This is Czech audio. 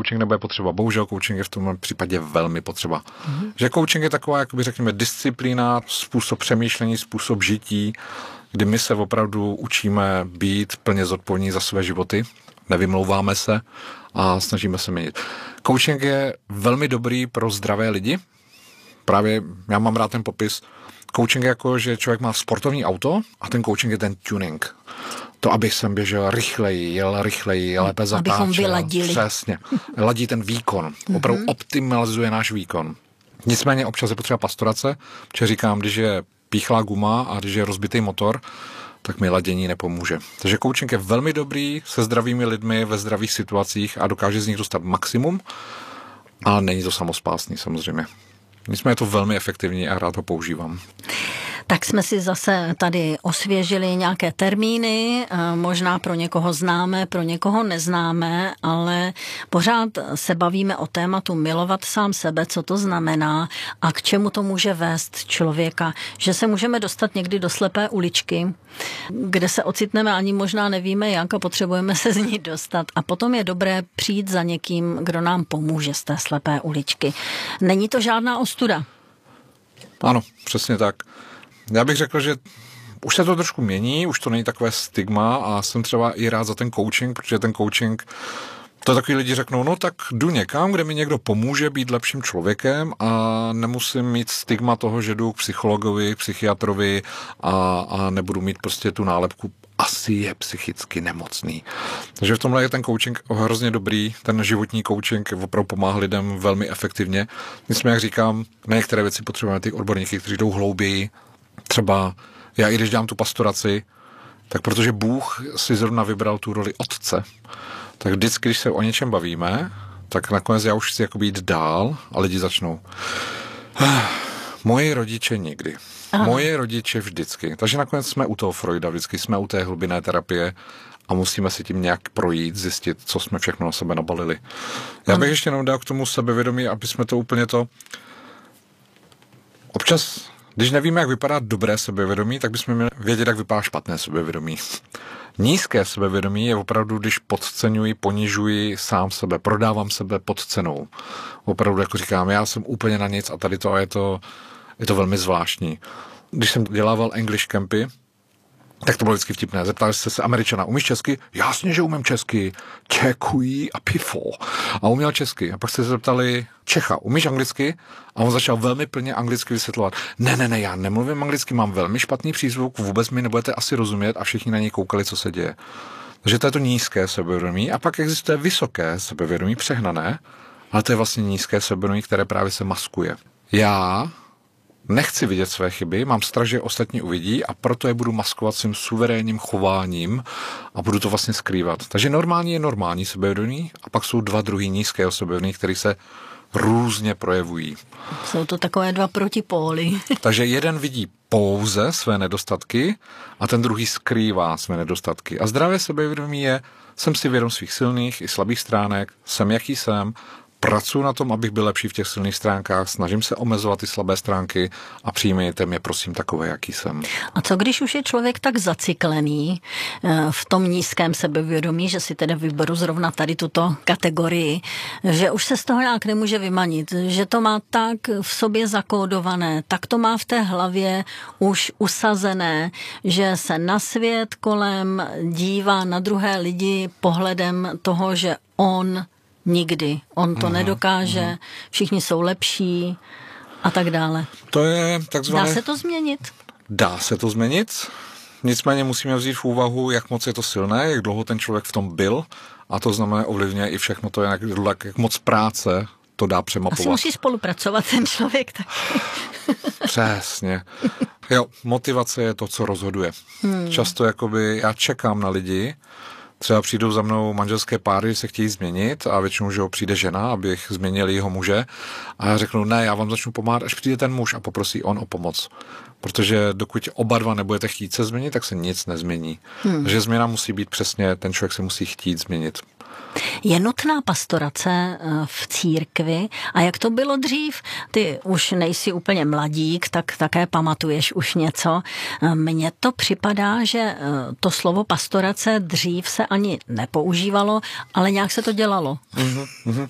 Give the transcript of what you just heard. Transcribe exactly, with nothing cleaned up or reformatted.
coaching nebude potřeba. Bohužel coaching je v tom případě velmi potřeba. Mm-hmm. Že coaching je taková, jakoby řekněme, disciplína, způsob přemýšlení, způsob žití, kdy my se opravdu učíme být plně zodpovědní za své životy, nevymlouváme se a snažíme se měnit. Coaching je velmi dobrý pro zdravé lidi. Právě já mám rád ten popis. Coaching je jako, že člověk má sportovní auto a ten coaching je ten tuning. To, abych sem běžel rychleji, jel rychleji, lépe zatáčel. Abychom vyladili. Přesně. Ladí ten výkon. Opravdu mm-hmm. optimalizuje náš výkon. Nicméně občas je potřeba pastorace, protože říkám, když je píchlá guma a když je rozbitý motor, tak mi ladění nepomůže. Takže coaching je velmi dobrý se zdravými lidmi ve zdravých situacích a dokáže z nich dostat maximum, ale není to samospásný samozřejmě. Nicméně je to velmi efektivní a rád ho používám. Tak jsme si zase tady osvěžili nějaké termíny, možná pro někoho známe, pro někoho neznáme, ale pořád se bavíme o tématu milovat sám sebe, co to znamená a k čemu to může vést člověka. Že se můžeme dostat někdy do slepé uličky, kde se ocitneme, ani možná nevíme jak a potřebujeme se z ní dostat. A potom je dobré přijít za někým, kdo nám pomůže z té slepé uličky. Není to žádná ostuda. Ano, přesně tak. Já bych řekl, že už se to trošku mění, už to není takové stigma a jsem třeba i rád za ten coaching, protože ten coaching, to takový lidi řeknou, no tak jdu někam, kde mi někdo pomůže být lepším člověkem a nemusím mít stigma toho, že jdu k psychologovi, k psychiatrovi a, a nebudu mít prostě tu nálepku, asi je psychicky nemocný. Takže v tomhle je ten coaching hrozně dobrý, ten životní coaching opravdu pomáhá lidem velmi efektivně. Nicméně, jak říkám, na některé věci potřebujeme ty odborníky, kteří jdou hlouběji. Třeba já i když dělám tu pastoraci, tak protože Bůh si zrovna vybral tu roli otce, tak vždycky, když se o něčem bavíme, tak nakonec já už chci jakoby jít dál a lidi začnou. Moji rodiče nikdy. Aha. Moje rodiče vždycky. Takže nakonec jsme u toho Freuda, vždycky jsme u té hlubinné terapie a musíme si tím nějak projít, zjistit, co jsme všechno na sebe nabalili. Já bych ještě jenom dal k tomu sebevědomí, aby jsme to úplně to... Občas, když nevíme, jak vypadá dobré sebevědomí, tak bychom měli vědět, jak vypadá špatné sebevědomí. Nízké sebevědomí je opravdu, když podceňuji, ponižuji sám sebe, prodávám sebe pod cenou. Opravdu, jako říkám, já jsem úplně na nic a tady to a je to, je to velmi zvláštní. Když jsem dělával English campy, tak to bylo vždycky vtipné. Zeptali jste se Američana, umíš česky? Jasně, že umím česky. Děkuji a pifo. A uměl česky. A pak jste se zeptali Čecha, umíš anglicky? A on začal velmi plně anglicky vysvětlovat. Ne, ne, ne, já nemluvím anglicky, mám velmi špatný přízvuk, vůbec mi nebudete asi rozumět a všichni na něj koukali, co se děje. Takže to je to nízké sebevědomí. A pak existuje vysoké sebevědomí, přehnané, ale to je vlastně nízké sebevědomí, které právě se maskuje. Já nechci vidět své chyby, mám strach, že ostatní uvidí a proto je budu maskovat svým suverénním chováním a budu to vlastně skrývat. Takže normální je normální sebevědomí a pak jsou dva druhy nízkého sebevědomí, které se různě projevují. Jsou to takové dva protipóly. Takže jeden vidí pouze své nedostatky a ten druhý skrývá své nedostatky. A zdravé sebevědomí je, jsem si vědom svých silných i slabých stránek, jsem jaký jsem, pracuji na tom, abych byl lepší v těch silných stránkách, snažím se omezovat ty slabé stránky a přijmějte mě, prosím, takové, jaký jsem. A co když už je člověk tak zacyklený v tom nízkém sebevědomí, že si tedy vyberu zrovna tady tuto kategorii, že už se z toho nějak nemůže vymanit, že to má tak v sobě zakódované, tak to má v té hlavě už usazené, že se na svět kolem dívá na druhé lidi pohledem toho, že on nikdy. On to mm, nedokáže, mm. všichni jsou lepší a tak dále. To je takzvané... Dá se to změnit? Dá se to změnit. Nicméně musíme vzít v úvahu, jak moc je to silné, jak dlouho ten člověk v tom byl a to znamená ovlivňuje i všechno to, jak, jak moc práce to dá přemapovat. Asi musí spolupracovat ten člověk taky. Přesně. Jo, motivace je to, co rozhoduje. Hmm. Často jakoby já čekám na lidi, třeba přijdou za mnou manželské páry, se chtějí změnit a většinou, že ho přijde žena, abych změnil jeho muže a já řeknu, ne, já vám začnu pomáhat, až přijde ten muž a poprosí on o pomoc. Protože dokud oba dva nebudete chtít se změnit, tak se nic nezmění. Hmm. Takže změna musí být přesně, ten člověk se musí chtít změnit. Je nutná pastorace v církvi a jak to bylo dřív? Ty už nejsi úplně mladík, tak také pamatuješ už něco. Mně to připadá, že to slovo pastorace dřív se ani nepoužívalo, ale nějak se to dělalo. Mm-hmm.